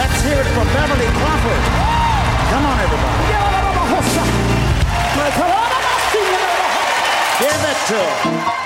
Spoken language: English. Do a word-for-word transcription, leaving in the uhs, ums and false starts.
Let's hear it for Beverly Crawford. Come on, everybody. Give it to her.